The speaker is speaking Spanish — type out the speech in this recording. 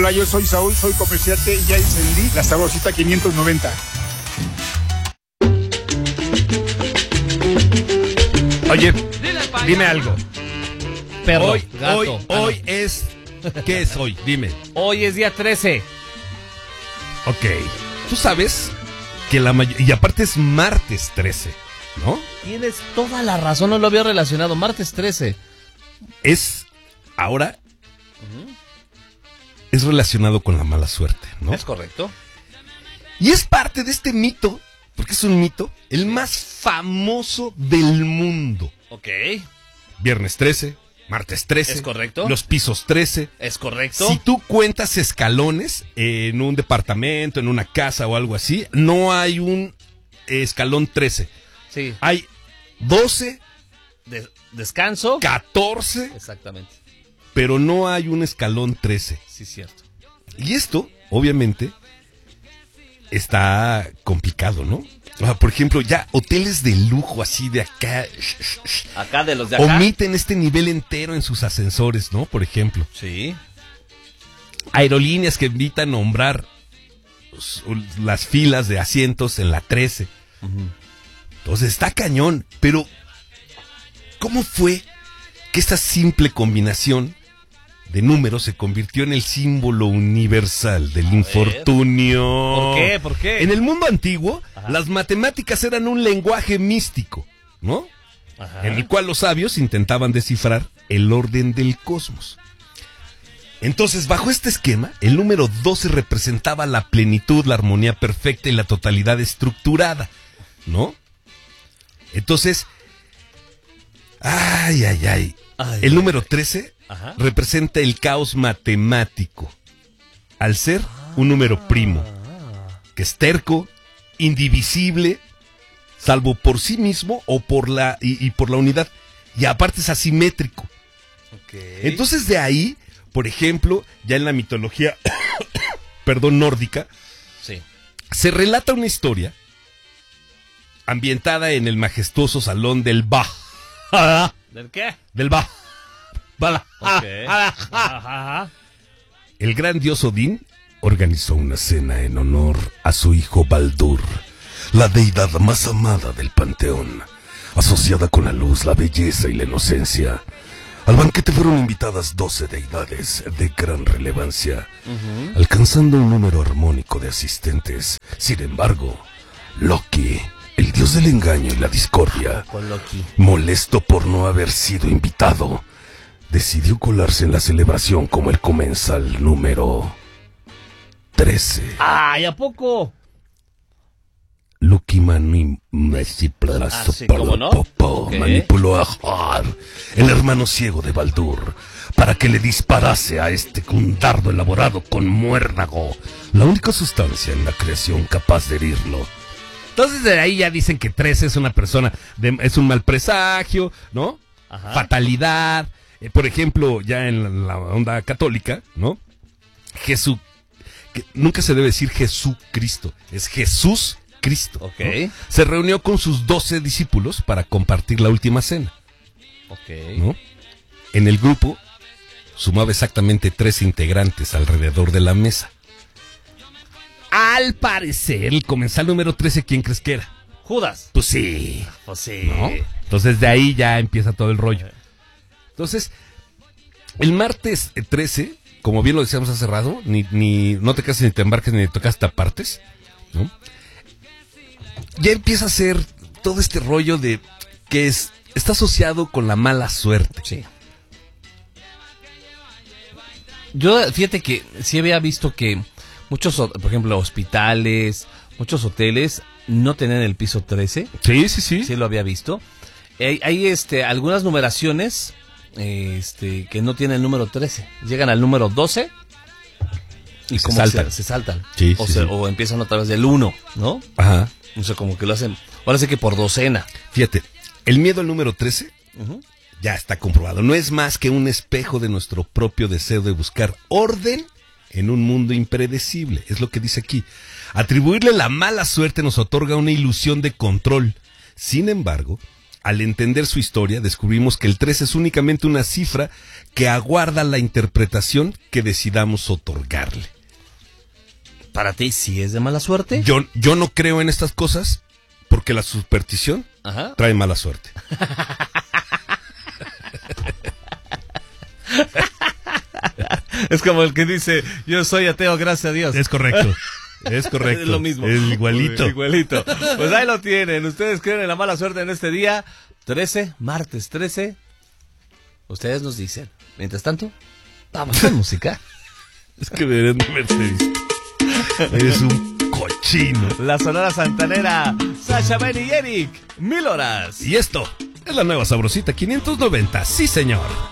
Hola, yo soy Saúl, soy comerciante y ya encendí la sabrosita 590. Oye, dime algo. Perro, Hoy, gato. hoy es... ¿Qué es hoy? Dime. Hoy es día 13. Ok. Tú sabes que la mayoría... Y aparte es martes 13, ¿no? Tienes toda la razón, no lo había relacionado. Martes 13. Es... Ahora... Es relacionado con la mala suerte, ¿no? Es correcto. Y es parte de este mito, porque es un mito, el más famoso del mundo. Ok. Viernes 13, martes 13. Es correcto. Los pisos 13. Es correcto. Si tú cuentas escalones en un departamento, en una casa o algo así, no hay un escalón 13. Sí. Hay 12, Descanso. 14, Exactamente. pero no hay un escalón 13. Sí, cierto. Y esto, obviamente, está complicado, ¿no? Por ejemplo, ya hoteles de lujo así de acá Acá de los de acá. omiten este nivel entero en sus ascensores, ¿no? Por ejemplo. Sí. Aerolíneas que evitan nombrar las filas de asientos en la 13. Entonces está cañón, pero ¿cómo fue que esta simple combinación de números se convirtió en el símbolo universal del infortunio? ¿Por qué? ¿Por qué? En el mundo antiguo, las matemáticas eran un lenguaje místico, ¿no? Ajá. En el cual los sabios intentaban descifrar el orden del cosmos. Entonces, bajo este esquema, el número 12 representaba la plenitud, la armonía perfecta y la totalidad estructurada, ¿no? Entonces, el número 13 representa el caos matemático, al ser un número primo, que es terco, indivisible, salvo por sí mismo o por la por la unidad, y aparte es asimétrico. Okay. Entonces de ahí, por ejemplo, ya en la mitología nórdica, Sí. se relata una historia ambientada en el majestuoso salón del Valhalla. ¿Del qué? Del Valhalla. Okay. Ajá. El gran dios Odín organizó una cena en honor a su hijo Baldur, la deidad más amada del panteón, asociada con la luz, la belleza y la inocencia. Al banquete fueron invitadas 12 deidades de gran relevancia, alcanzando un número armónico de asistentes. Sin embargo, Loki, el dios del engaño y la discordia, Con Loki. molesto por no haber sido invitado, decidió colarse en la celebración como el comensal número 13. ¡Ay, a poco! Loki ¿cómo no? Okay. manipuló a Har, el hermano ciego de Baldur, para que le disparase a este con un dardo elaborado con muérdago, la única sustancia en la creación capaz de herirlo. Entonces de ahí ya dicen que 13 es una persona, es un mal presagio, ¿no? Ajá. Fatalidad. Por ejemplo, ya en la onda católica, ¿no? Jesús, que nunca se debe decir Jesucristo, es Jesús Cristo. Ok. ¿No? Se reunió con sus 12 discípulos para compartir la última cena, Ok. ¿no? En el grupo sumaba exactamente 13 integrantes alrededor de la mesa. Al parecer, el comensal número 13, ¿quién crees que era? Judas. Pues sí. Pues sí. ¿No? Entonces de ahí ya empieza todo el rollo. Entonces, el martes 13, como bien lo decíamos hace rato, no te cases ni te embarques ni te tocas partes, ¿no? Ya empieza a ser todo este rollo de que está asociado con la mala suerte. Sí. Yo, fíjate que sí había visto que muchos, por ejemplo, hospitales, muchos hoteles no tenían el piso 13. Sí. Sí lo había visto. Hay algunas numeraciones que no tienen el número 13. Llegan al número 12 y Se como saltan. se saltan. Sí, o, sí, se- sí. o empiezan otra vez del 1, ¿no? Ajá. O sea, como que lo hacen, ahora sí que por docena. Fíjate, el miedo al número 13 Ujú. ya está comprobado. No es más que un espejo de nuestro propio deseo de buscar orden en un mundo impredecible. Es lo que dice aquí. Atribuirle la mala suerte nos otorga una ilusión de control. Sin embargo, al entender su historia, descubrimos que el 13 es únicamente una cifra que aguarda la interpretación que decidamos otorgarle. ¿Para ti sí es de mala suerte? Yo no creo en estas cosas porque la superstición trae mala suerte. Es como el que dice, yo soy ateo, gracias a Dios. Es correcto. Es correcto. Es lo mismo. Es igualito. Igualito. Pues ahí lo tienen. ¿Ustedes creen en la mala suerte en este día? 13, martes 13. Ustedes nos dicen. Mientras tanto, vamos con música. Es que deberían de verte visto. Eres un cochino. La Sonora Santanera, Sasha, Ben y Eric, 1000 horas. Y esto es la nueva Sabrosita 590. Sí, señor.